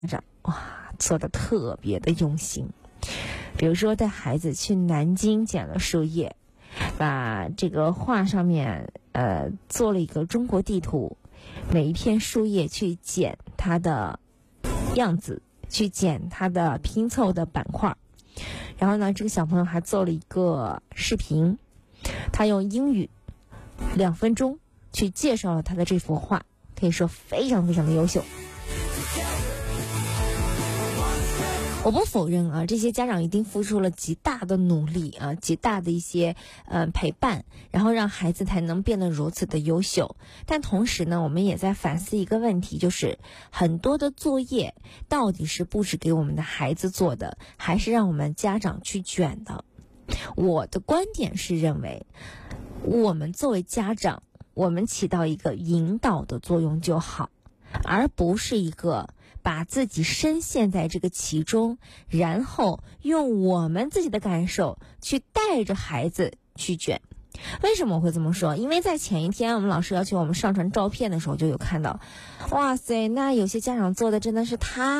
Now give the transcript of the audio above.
长做的特别的用心，比如说带孩子去南京捡了树叶，把这个画上面做了一个中国地图，每一片树叶去捡它的样子，去捡它的拼凑的板块。然后呢，这个小朋友还做了一个视频，他用英语2分钟去介绍了他的这幅画，可以说非常非常的优秀。我不否认这些家长一定付出了极大的努力极大的一些陪伴，然后让孩子才能变得如此的优秀。但同时呢，我们也在反思一个问题，就是很多的作业到底是布置给我们的孩子做的，还是让我们家长去卷的？我的观点是认为，我们作为家长，我们起到一个引导的作用就好，而不是一个把自己深陷在这个其中，然后用我们自己的感受去带着孩子去卷。为什么我会这么说？因为在前一天我们老师要求我们上传照片的时候，就有看到，哇塞，那有些家长做的真的是太